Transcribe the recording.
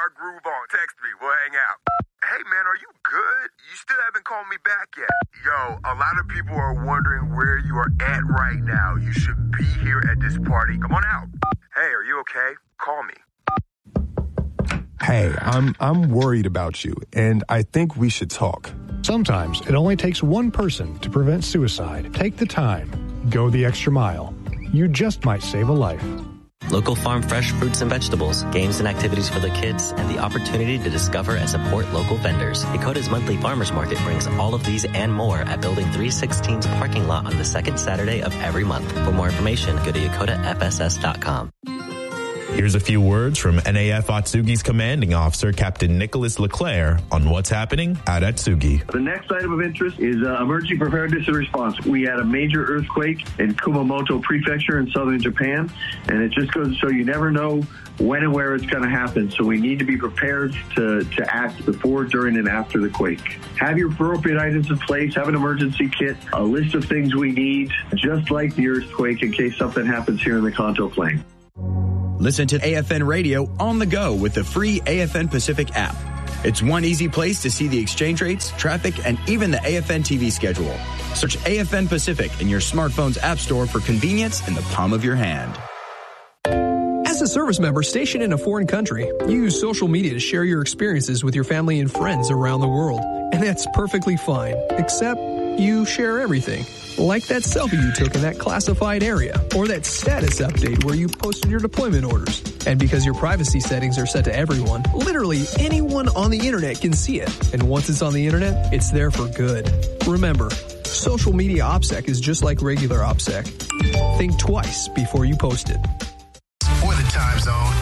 our groove on. Text me. We'll hang out. Hey, man, are you good? You still haven't called me back yet. Yo, a lot of people are wondering where you are at right now. You should be here at this party. Come on out. Hey, are you okay? Call me. Hey, I'm worried about you, and I think we should talk. Sometimes it only takes one person to prevent suicide. Take the time. Go the extra mile. You just might save a life. Local farm fresh fruits and vegetables, games and activities for the kids, and the opportunity to discover and support local vendors. Dakota's monthly farmers market brings all of these and more at Building 316's parking lot on the second Saturday of every month. For more information, go to yakotafss.com. Here's a few words from NAF Atsugi's commanding officer, Captain Nicholas Leclerc, on what's happening at Atsugi. The next item of interest is emergency preparedness and response. We had a major earthquake in Kumamoto Prefecture in southern Japan, and it just goes to show you never know when and where it's going to happen. So we need to be prepared to act before, during, and after the quake. Have your appropriate items in place. Have an emergency kit, a list of things we need, just like the earthquake, in case something happens here in the Kanto Plain. Listen to AFN Radio on the go with the free AFN Pacific app. It's one easy place to see the exchange rates, traffic, and even the AFN TV schedule. Search AFN Pacific in your smartphone's app store for convenience in the palm of your hand. As a service member stationed in a foreign country, you use social media to share your experiences with your family and friends around the world. And that's perfectly fine, except you share everything. Like that selfie you took in that classified area, or that status update where you posted your deployment orders. And because your privacy settings are set to everyone, literally anyone on the internet can see it. And once it's on the internet, it's there for good. Remember, social media OPSEC is just like regular OPSEC. Think twice before you post it. For the time zone,